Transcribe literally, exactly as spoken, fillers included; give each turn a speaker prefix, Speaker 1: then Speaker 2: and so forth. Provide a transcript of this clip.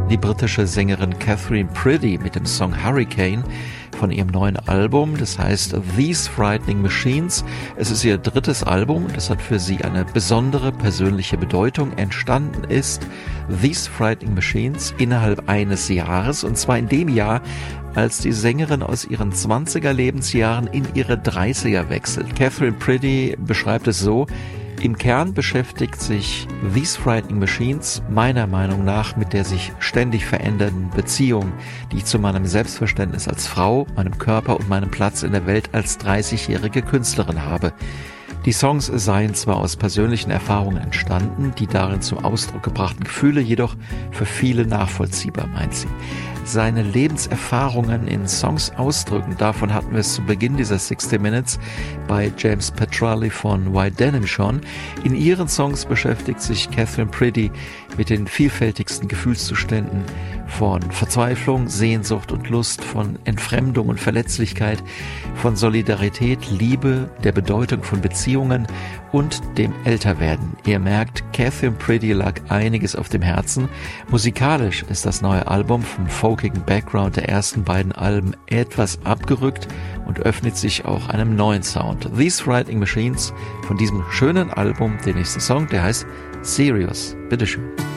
Speaker 1: die britische Sängerin Catherine Priddy mit dem Song Hurricane von ihrem neuen Album, das heißt These Frightening Machines. Es ist ihr drittes Album, das hat für sie eine besondere persönliche Bedeutung. Entstanden ist These Frightening Machines innerhalb eines Jahres, und zwar in dem Jahr, als die Sängerin aus ihren zwanziger Lebensjahren in ihre dreißiger wechselt. Catherine Priddy beschreibt es so: Im Kern beschäftigt sich These Frightening Machines meiner Meinung nach mit der sich ständig verändernden Beziehung, die ich zu meinem Selbstverständnis als Frau, meinem Körper und meinem Platz in der Welt als dreißigjährige Künstlerin habe. Die Songs seien zwar aus persönlichen Erfahrungen entstanden, die darin zum Ausdruck gebrachten Gefühle jedoch für viele nachvollziehbar, meint sie. Seine Lebenserfahrungen in Songs ausdrücken, davon hatten wir es zu Beginn dieser sixty Minutes bei James Petrelli von White Denim schon. In ihren Songs beschäftigt sich Catherine Priddy mit den vielfältigsten Gefühlszuständen von Verzweiflung, Sehnsucht und Lust, von Entfremdung und Verletzlichkeit, von Solidarität, Liebe, der Bedeutung von Beziehungen und dem Älterwerden. Ihr merkt, Catherine Priddy lag einiges auf dem Herzen. Musikalisch ist das neue Album vom folkigen Background der ersten beiden Alben etwas abgerückt und öffnet sich auch einem neuen Sound. These Frightening Machines von diesem schönen Album, der nächste Song, der heißt Serious. Bitteschön.